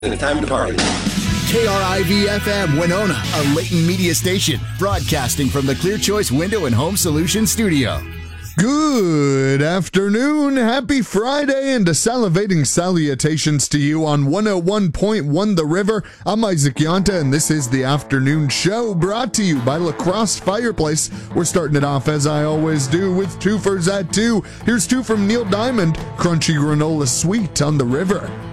and it's time to party. KRIV-FM Winona, a Leighton media station, broadcasting from the Clear Choice Window and Home Solutions studio. Good afternoon, happy Friday, and a salivating salutations to you on 101.1 The River. I'm Isaac Yonta, and this is the afternoon show brought to you by La Crosse Fireplace. We're starting it off, as I always do, with twofers at 2. Here's 2 from Neil Diamond, Crunchy Granola Sweet on The River.